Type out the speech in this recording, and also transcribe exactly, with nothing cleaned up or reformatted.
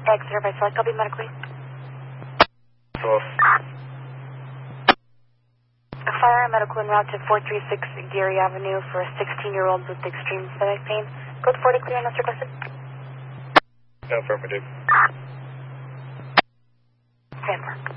Exeter by select, I'll be medically. Hello. A fire and medical en route to four three six Geary Avenue for a sixteen-year-old with extreme stomach pain. Code forty, clear and requested. Affirmative. Stand by.